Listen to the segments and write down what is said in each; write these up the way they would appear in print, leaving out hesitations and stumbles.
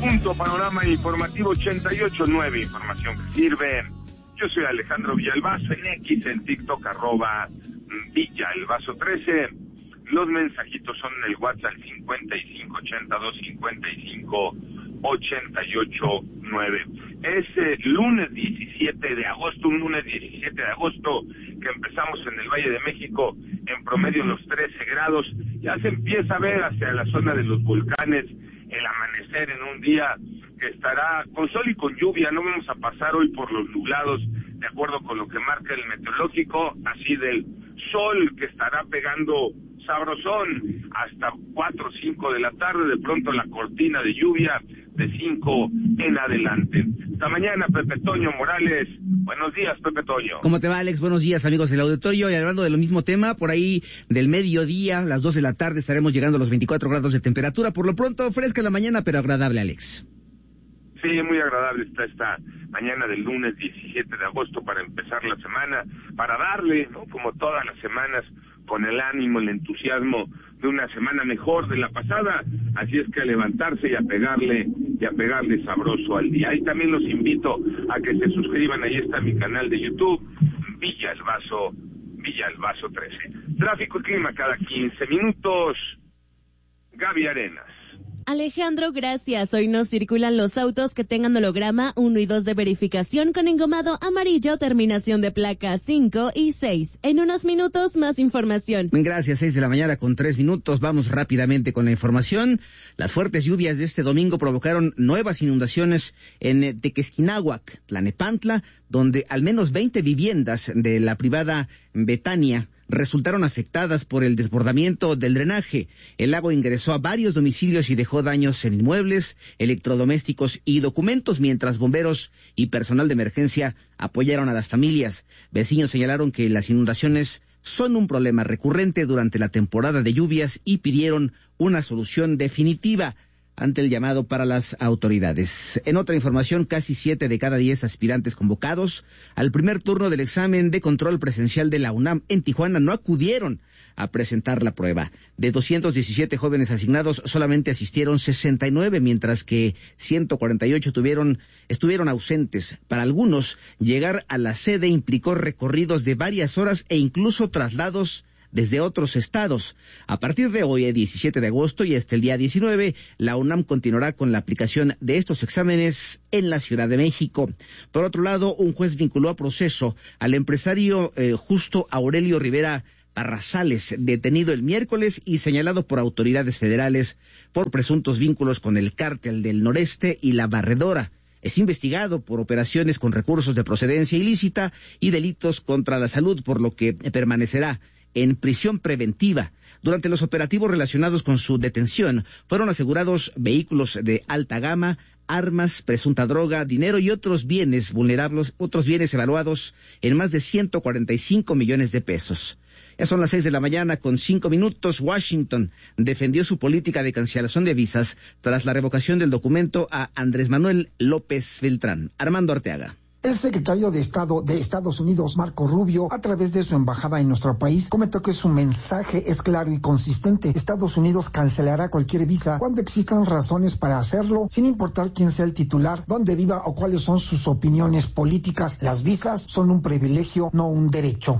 Punto Panorama Informativo 88.9, información que sirve. Yo soy Alejandro Villalbazo, en X, en TikTok, @Villalbazo13. Los mensajitos son en el WhatsApp 5582558889. Es lunes 17 de agosto, un lunes 17 de agosto que empezamos en el Valle de México en promedio los 13 grados. Ya se empieza a ver hacia la zona de los volcanes el amanecer en un día que estará con sol y con lluvia. No vamos a pasar hoy por los nublados, de acuerdo con lo que marca el meteorológico, así del sol que estará pegando sabrosón hasta 4 o 5 de la tarde, de pronto la cortina de lluvia de 5 en adelante. Hasta mañana, Pepe Toño Morales. Buenos días, Pepe Toño. ¿Cómo te va, Alex? Buenos días, amigos del auditorio. Y hablando de lo mismo tema, por ahí del mediodía, las 2 de la tarde, estaremos llegando a los 24 grados de temperatura. Por lo pronto, fresca la mañana, pero agradable, Alex. Sí, muy agradable está esta mañana del lunes 17 de agosto para empezar la semana, para darle, ¿no?, como todas las semanas, con el ánimo, el entusiasmo de una semana mejor de la pasada. Así es que a levantarse y a pegarle sabroso al día. Ahí también los invito a que se suscriban, ahí está mi canal de YouTube, Villalbazo 13. Tráfico y clima cada 15 minutos. Gaby Arenas. Alejandro, gracias. Hoy no circulan los autos que tengan holograma 1 y 2 de verificación con engomado amarillo, terminación de placa 5 y 6. En unos minutos, más información. Gracias, 6 de la mañana con 3 minutos. Vamos rápidamente con la información. Las fuertes lluvias de este domingo provocaron nuevas inundaciones en Tequesquinahuac, Tlanepantla, donde al menos 20 viviendas de la privada Betania resultaron afectadas por el desbordamiento del drenaje. El lago ingresó a varios domicilios y dejó daños en inmuebles, electrodomésticos y documentos, mientras bomberos y personal de emergencia apoyaron a las familias. Vecinos señalaron que las inundaciones son un problema recurrente durante la temporada de lluvias y pidieron una solución definitiva ante el llamado para las autoridades. En otra información, casi 7 de cada 10 aspirantes convocados al primer turno del examen de control presencial de la UNAM en Tijuana no acudieron a presentar la prueba. De 217 jóvenes asignados, solamente asistieron 69, mientras que 148 estuvieron ausentes. Para algunos, llegar a la sede implicó recorridos de varias horas e incluso traslados desde otros estados. A partir de hoy, 17 de agosto y hasta el día 19, la UNAM continuará con la aplicación de estos exámenes en la Ciudad de México. Por otro lado, un juez vinculó a proceso al empresario Justo Aurelio Rivera Parrazales, detenido el miércoles y señalado por autoridades federales por presuntos vínculos con el Cártel del Noreste y la Barredora. Es investigado por operaciones con recursos de procedencia ilícita y delitos contra la salud, por lo que permanecerá en prisión preventiva. Durante los operativos relacionados con su detención, fueron asegurados vehículos de alta gama, armas, presunta droga, dinero y otros bienes evaluados en más de 145 millones de pesos. Ya son las 6 de la mañana con 5 minutos. Washington defendió su política de cancelación de visas tras la revocación del documento a Andrés Manuel López Beltrán. Armando Arteaga. El secretario de Estado de Estados Unidos, Marco Rubio, a través de su embajada en nuestro país, comentó que su mensaje es claro y consistente. Estados Unidos cancelará cualquier visa cuando existan razones para hacerlo, sin importar quién sea el titular, dónde viva o cuáles son sus opiniones políticas. Las visas son un privilegio, no un derecho.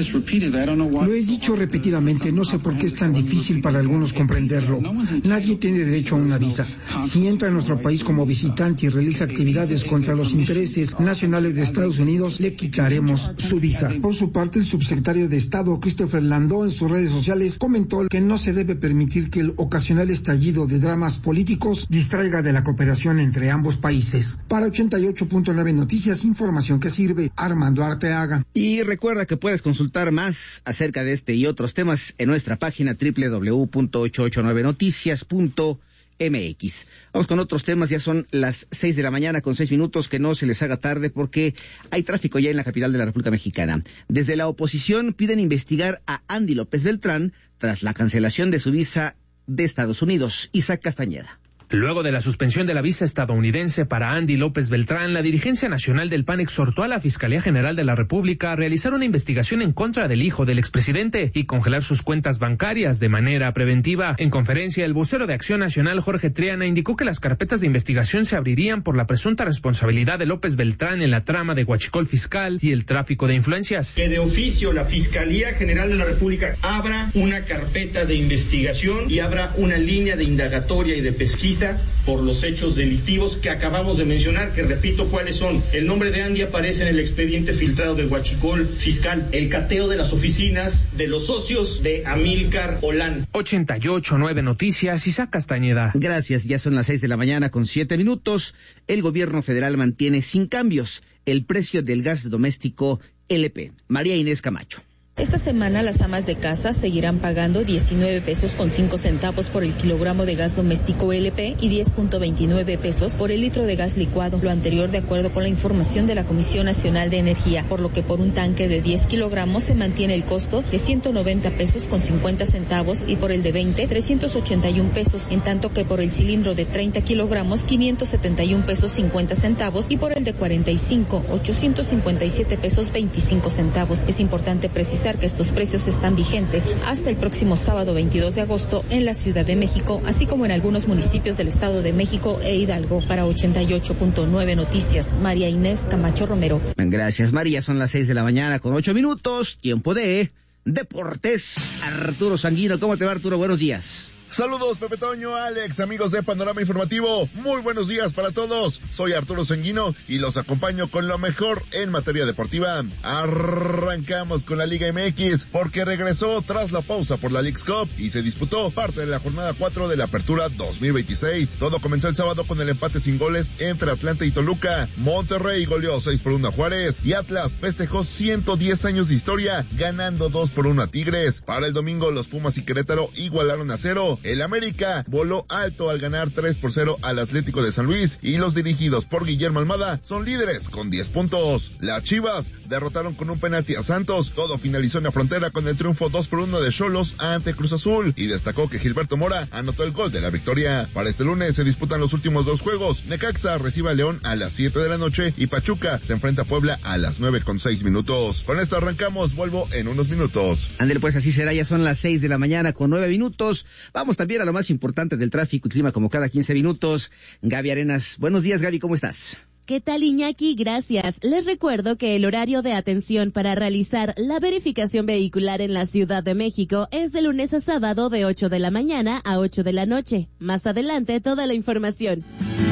Lo he dicho repetidamente, no sé por qué es tan difícil para algunos comprenderlo. Nadie tiene derecho a una visa. Si entra a nuestro país como visitante y realiza actividades contra los intereses nacionales de Estados Unidos, le quitaremos su visa. Por su parte, el subsecretario de Estado, Christopher Landau, en sus redes sociales comentó que no se debe permitir que el ocasional estallido de dramas políticos distraiga de la cooperación entre ambos países. Para 88.9 Noticias, información que sirve, Armando Arteaga. Y recuerda que puedes consultar más acerca de este y otros temas en nuestra página www.889noticias.mx. Vamos con otros temas, ya son las 6 de la mañana con 6 minutos, que no se les haga tarde porque hay tráfico ya en la capital de la República Mexicana. Desde la oposición piden investigar a Andy López Beltrán tras la cancelación de su visa de Estados Unidos. Isaac Castañeda. Luego de la suspensión de la visa estadounidense para Andy López Beltrán, la dirigencia nacional del PAN exhortó a la Fiscalía General de la República a realizar una investigación en contra del hijo del expresidente y congelar sus cuentas bancarias de manera preventiva. En conferencia, el vocero de Acción Nacional, Jorge Triana, indicó que las carpetas de investigación se abrirían por la presunta responsabilidad de López Beltrán en la trama de huachicol fiscal y el tráfico de influencias. Que de oficio la Fiscalía General de la República abra una carpeta de investigación y abra una línea de indagatoria y de pesquisa por los hechos delictivos que acabamos de mencionar, que repito cuáles son. El nombre de Andy aparece en el expediente filtrado de huachicol fiscal, el cateo de las oficinas de los socios de Amílcar Olán. 88.9 Noticias, Isaac Castañeda. Gracias, ya son las 6 de la mañana con 7 minutos. El gobierno federal mantiene sin cambios el precio del gas doméstico LP. María Inés Camacho. Esta semana las amas de casa seguirán pagando 19 pesos con 5 centavos por el kilogramo de gas doméstico LP y 10.29 pesos por el litro de gas licuado, lo anterior de acuerdo con la información de la Comisión Nacional de Energía, por lo que por un tanque de 10 kilogramos se mantiene el costo de 190 pesos con 50 centavos y por el de 20, 381 pesos, en tanto que por el cilindro de 30 kilogramos, 571 pesos 50 centavos y por el de 45, 857 pesos 25 centavos. Es importante precisar que estos precios están vigentes hasta el próximo sábado 22 de agosto en la Ciudad de México, así como en algunos municipios del Estado de México e Hidalgo. Para 88.9 Noticias, María Inés Camacho Romero. Gracias, María. Son las 6 de la mañana con 8 minutos. Tiempo de Deportes. Arturo Sanguino. ¿Cómo te va, Arturo? Buenos días. Saludos, Pepe Toño, Alex, amigos de Panorama Informativo. Muy buenos días para todos. Soy Arturo Sanguino y los acompaño con lo mejor en materia deportiva. Arrancamos con la Liga MX porque regresó tras la pausa por la Leagues Cup y se disputó parte de la jornada 4 de la Apertura 2026. Todo comenzó el sábado con el empate sin goles entre Atlanta y Toluca. Monterrey goleó 6-1 a Juárez y Atlas festejó 110 años de historia ganando 2-1 a Tigres. Para el domingo los Pumas y Querétaro igualaron a 0. El América voló alto al ganar 3-0 al Atlético de San Luis y los dirigidos por Guillermo Almada son líderes con 10 puntos. Las Chivas derrotaron con un penalti a Santos. Todo finalizó en la frontera con el triunfo 2-1 de Xolos ante Cruz Azul y destacó que Gilberto Mora anotó el gol de la victoria. Para este lunes se disputan los últimos 2 juegos. Necaxa recibe a León a las 7 de la noche y Pachuca se enfrenta a Puebla a las 9:06. Con esto arrancamos, vuelvo en unos minutos. Ándale, pues así será, ya son las 6 de la mañana con 9 minutos. Vamos también a lo más importante del tráfico y clima como cada 15 minutos. Gaby Arenas. Buenos días, Gaby, ¿cómo estás? ¿Qué tal, Iñaki? Gracias. Les recuerdo que el horario de atención para realizar la verificación vehicular en la Ciudad de México es de lunes a sábado de 8 de la mañana a 8 de la noche. Más adelante, toda la información.